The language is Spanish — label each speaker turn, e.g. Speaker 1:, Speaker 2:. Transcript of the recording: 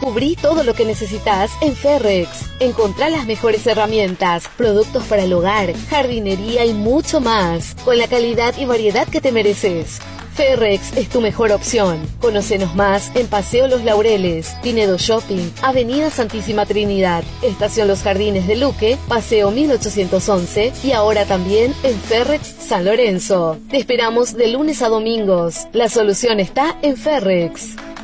Speaker 1: Descubrí todo lo que necesitas en Ferrex. Encontrá las mejores herramientas, productos para el hogar, jardinería y mucho más, con la calidad y variedad que te mereces. Ferrex es tu mejor opción. Conócenos más en Paseo Los Laureles, Pinedo Shopping, Avenida Santísima Trinidad, Estación Los Jardines de Luque, Paseo 1811 y ahora también en Ferrex San Lorenzo. Te esperamos de lunes a domingos. La solución está en Ferrex.